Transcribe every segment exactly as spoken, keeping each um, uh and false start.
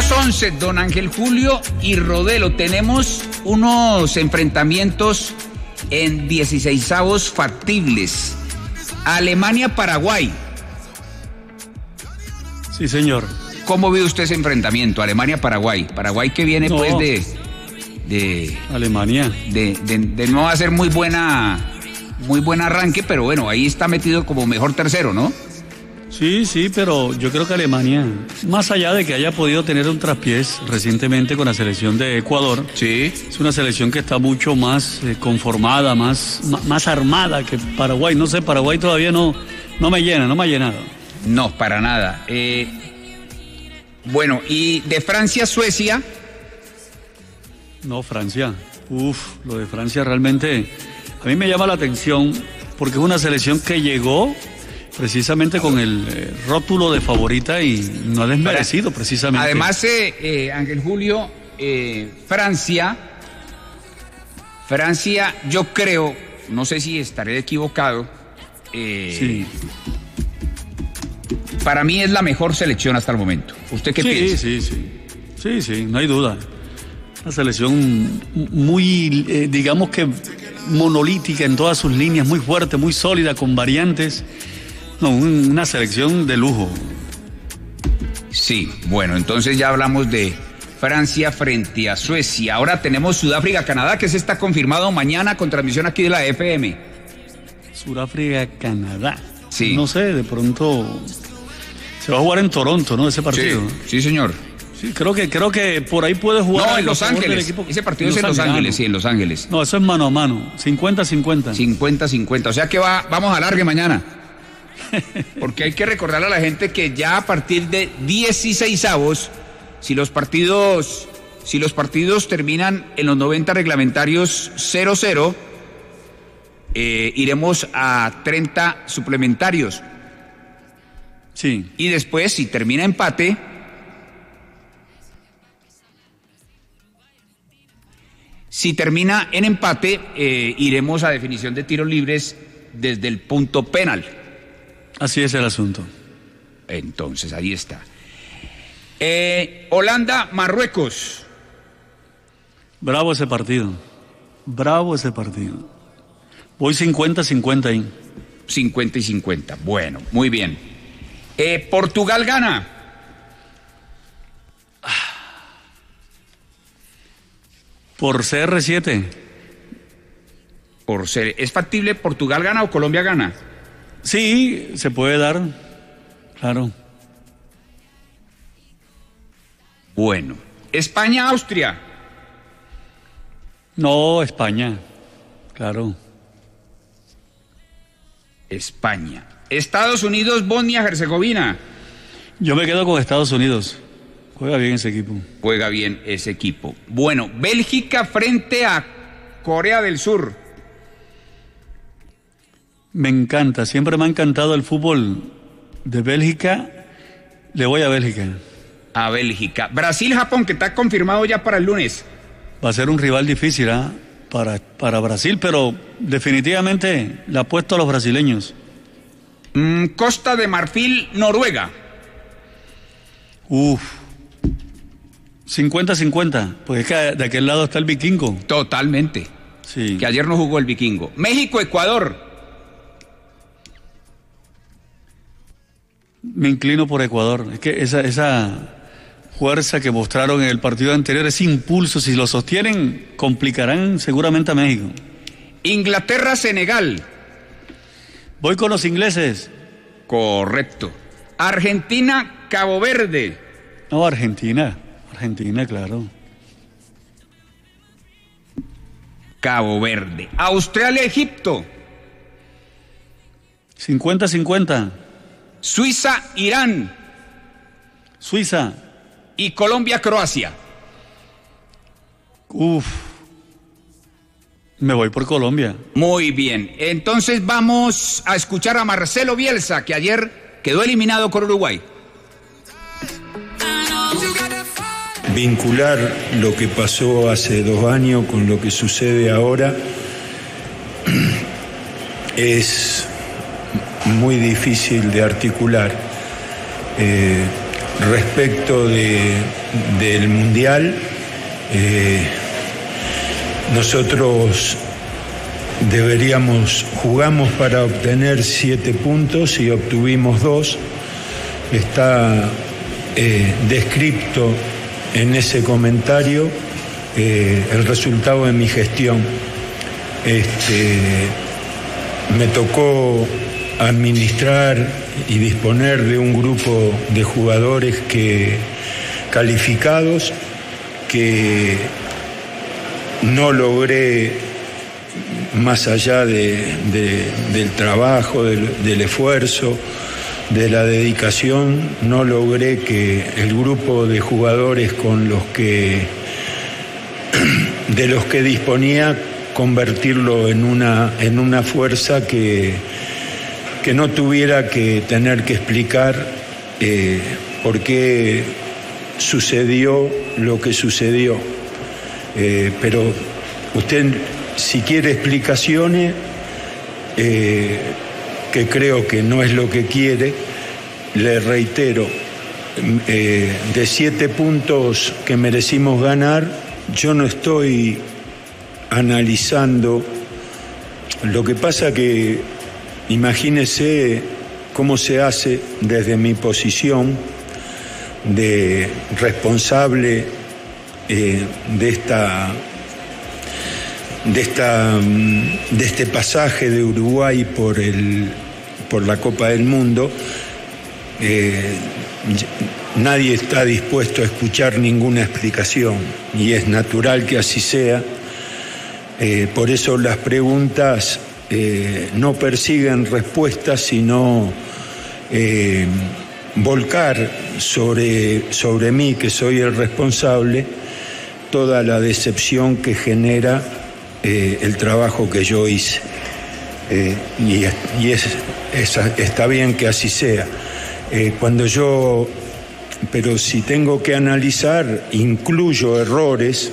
dos once, don Ángel Julio y Rodelo. Tenemos unos enfrentamientos en dieciseisavos factibles. Alemania-Paraguay. Sí, señor. ¿Cómo ve usted ese enfrentamiento? Alemania-Paraguay. Paraguay que viene no. pues de... de Alemania. De, de, de no hacer muy buena... muy buen arranque, pero bueno, ahí está metido como mejor tercero, ¿no? Sí, sí, pero yo creo que Alemania, más allá de que haya podido tener un traspiés recientemente con la selección de Ecuador, sí, es una selección que está mucho más eh, conformada, más, más armada que Paraguay. No sé, Paraguay todavía no, no me llena, no me ha llenado. No, para nada. Eh, bueno, y de Francia-Suecia. No, Francia. Uf, lo de Francia realmente a mí me llama la atención porque es una selección que llegó precisamente con el eh, rótulo de favorita y no ha desmerecido precisamente. Además, eh, eh, Ángel Julio, eh, Francia, Francia, yo creo, no sé si estaré equivocado, eh, sí. para mí es la mejor selección hasta el momento. ¿Usted qué sí, piensa? Sí, sí, sí, sí, no hay duda. Una selección muy, eh, digamos que monolítica en todas sus líneas, muy fuerte, muy sólida, con variantes. No, una selección de lujo. Sí, bueno, entonces ya hablamos de Francia frente a Suecia. Ahora tenemos Sudáfrica-Canadá, que se está confirmado mañana con transmisión aquí de la F M. Sudáfrica-Canadá. Sí. No sé, de pronto se va a jugar en Toronto, ¿no? Ese partido. Sí, sí señor. Sí, creo que, creo que por ahí puede jugar. No, en Los Ángeles. Equipo. Ese partido es en Los Ángeles, sí, en Los Ángeles. No, eso es mano a mano. cincuenta cincuenta. cincuenta cincuenta. O sea que va, vamos a largue mañana. Porque hay que recordarle a la gente que ya a partir de dieciseisavos, si los partidos, si los partidos terminan en los noventa reglamentarios cero cero, eh, iremos a treinta suplementarios. Sí. Y después, si termina empate, si termina en empate, eh, iremos a definición de tiros libres desde el punto penal. Así es el asunto. Entonces, ahí está. Eh, Holanda, Marruecos. Bravo ese partido. Bravo ese partido. Voy cincuenta cincuenta ahí. cincuenta y cincuenta. Bueno, muy bien. Eh, Portugal gana. Por C R siete. Por ser, ¿es factible Portugal gana o Colombia gana? Sí, se puede dar, claro. Bueno, España, Austria. No, España, claro. España. Estados Unidos, Bosnia, Herzegovina. Yo me quedo con Estados Unidos. Juega bien ese equipo. Juega bien ese equipo. Bueno, Bélgica frente a Corea del Sur. Me encanta, siempre me ha encantado el fútbol de Bélgica. Le voy a Bélgica. A Bélgica. Brasil-Japón, que está confirmado ya para el lunes. Va a ser un rival difícil, ¿eh? para, para Brasil, pero definitivamente le apuesto a los brasileños. Mm, Costa de Marfil, Noruega. Uf. cincuenta cincuenta. Pues es que de aquel lado está el vikingo. Totalmente. Sí. Que ayer no jugó el vikingo. México-Ecuador. Me inclino por Ecuador. Es que esa, esa fuerza que mostraron en el partido anterior, ese impulso, si lo sostienen, complicarán seguramente a México. Inglaterra-Senegal. Voy con los ingleses. Correcto. Argentina-Cabo Verde. No, Argentina. Argentina, claro. Cabo Verde. Australia-Egipto. cincuenta cincuenta. Suiza-Irán. Suiza. Y Colombia-Croacia. Uf. Me voy por Colombia. Muy bien. Entonces vamos a escuchar a Marcelo Bielsa, que ayer quedó eliminado con Uruguay. Vincular lo que pasó hace dos años con lo que sucede ahora es muy difícil de articular. Eh, respecto de, del Mundial, eh, nosotros deberíamos, jugamos para obtener siete puntos y obtuvimos dos. Está eh, descrito en ese comentario eh, el resultado de mi gestión. Este, me tocó administrar y disponer de un grupo de jugadores que, calificados que no logré, más allá de, de, del trabajo, del, del esfuerzo, de la dedicación, no logré que el grupo de jugadores con los que de los que disponía convertirlo en una en una fuerza que que no tuviera que tener que explicar eh, por qué sucedió lo que sucedió. Eh, pero usted, si quiere explicaciones, eh, que creo que no es lo que quiere, le reitero, eh, de siete puntos que merecimos ganar, yo no estoy analizando. Lo que pasa que, imagínese cómo se hace desde mi posición de responsable eh, de esta de esta de este pasaje de Uruguay por el por la Copa del Mundo. Eh, nadie está dispuesto a escuchar ninguna explicación y es natural que así sea. Eh, por eso las preguntas eh, no persiguen respuestas, sino eh, volcar sobre, sobre mí, que soy el responsable, toda la decepción que genera eh, el trabajo que yo hice. Eh, y y es, es, está bien que así sea. Eh, cuando yo, pero si tengo que analizar, incluyo errores,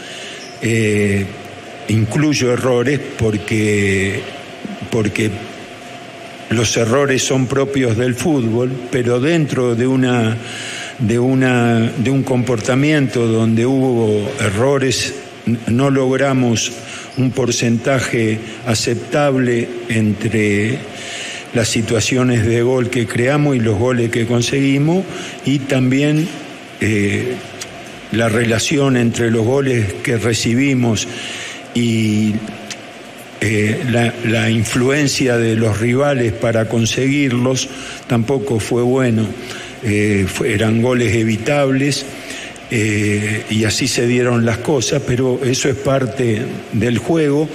eh, incluyo errores porque, porque los errores son propios del fútbol, pero dentro de una, de una, de un comportamiento donde hubo errores, no logramos un porcentaje aceptable entre las situaciones de gol que creamos y los goles que conseguimos, y también eh, la relación entre los goles que recibimos y eh, la, la influencia de los rivales para conseguirlos tampoco fue bueno. Eh, fue, eran goles evitables. Eh, y así se dieron las cosas, pero eso es parte del juego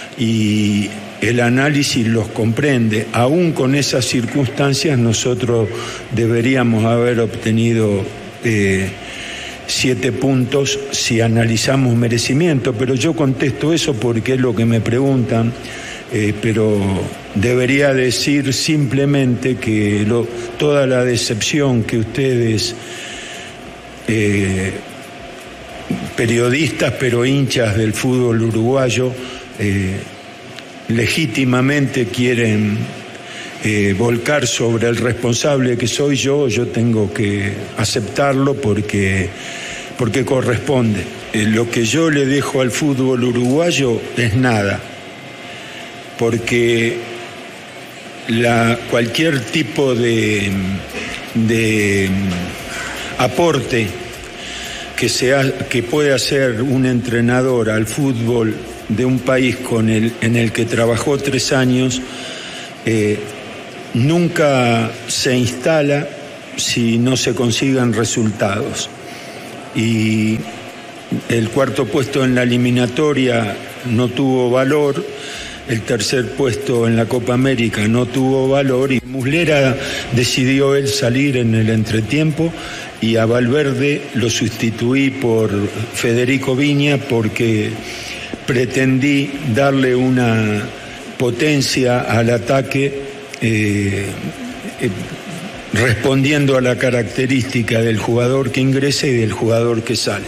y el análisis los comprende. Aún con esas circunstancias nosotros deberíamos haber obtenido eh, siete puntos si analizamos merecimiento, pero yo contesto eso porque es lo que me preguntan, eh, pero debería decir simplemente que lo, toda la decepción que ustedes Eh, periodistas pero hinchas del fútbol uruguayo eh, legítimamente quieren eh, volcar sobre el responsable que soy yo, yo tengo que aceptarlo porque, porque corresponde. Eh, lo que yo le dejo al fútbol uruguayo es nada, porque la, cualquier tipo de, de aporte que, sea, que puede hacer un entrenador al fútbol de un país con el, en el que trabajó tres años, eh, nunca se instala si no se consigan resultados. Y el cuarto puesto en la eliminatoria no tuvo valor, el tercer puesto en la Copa América no tuvo valor, y Muslera decidió él salir en el entretiempo, y a Valverde lo sustituí por Federico Viña porque pretendí darle una potencia al ataque eh, eh, respondiendo a la característica del jugador que ingresa y del jugador que sale.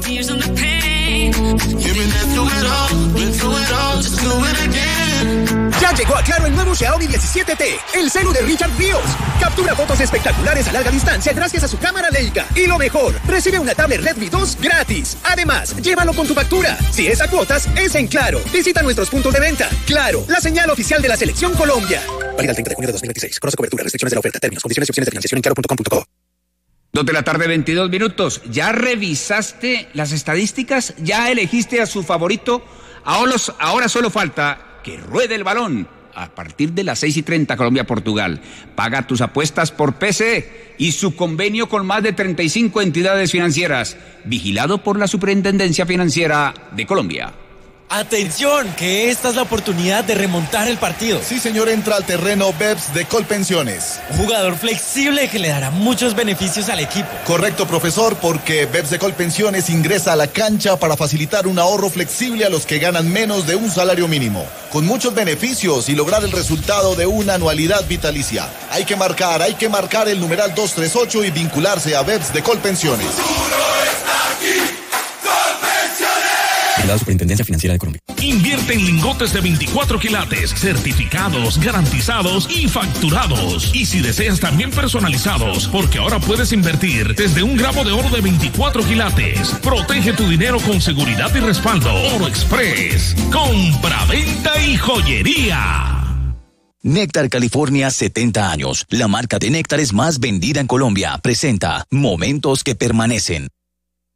Give me that through it all, been through it all, just do it again. Ya llegó a Claro el nuevo Xiaomi diecisiete T, el celu de Richard Ríos. Captura fotos espectaculares a larga distancia gracias a su cámara Leica. Y lo mejor, recibe una tablet Redmi dos gratis. Además, llévalo con tu factura. Si es a cuotas, es en Claro. Visita nuestros puntos de venta. Claro, la señal oficial de la Selección Colombia. Válida el treinta de junio de dos mil veintiséis. Conoce cobertura, restricciones de la oferta, términos, condiciones y opciones de financiación en claro punto com punto co. Dos de la tarde, veintidós minutos. ¿Ya revisaste las estadísticas? ¿Ya elegiste a su favorito? Ahora, ahora solo falta que ruede el balón. A partir de las seis y treinta, Colombia-Portugal. Paga tus apuestas por P C y su convenio con más de treinta y cinco entidades financieras. Vigilado por la Superintendencia Financiera de Colombia. Atención, que esta es la oportunidad de remontar el partido. Sí, señor, entra al terreno B E P S de Colpensiones. Un jugador flexible que le dará muchos beneficios al equipo. Correcto, profesor, porque B E P S de Colpensiones ingresa a la cancha para facilitar un ahorro flexible a los que ganan menos de un salario mínimo, con muchos beneficios y lograr el resultado de una anualidad vitalicia. Hay que marcar, hay que marcar el numeral dos tres ocho y vincularse a B E P S de Colpensiones. La Superintendencia Financiera de Colombia. Invierte en lingotes de veinticuatro quilates, certificados, garantizados y facturados. Y si deseas también personalizados, porque ahora puedes invertir desde un gramo de oro de veinticuatro quilates. Protege tu dinero con seguridad y respaldo. Oro Express. Compra-venta y joyería. Néctar California, setenta años. La marca de néctares más vendida en Colombia presenta Momentos que permanecen.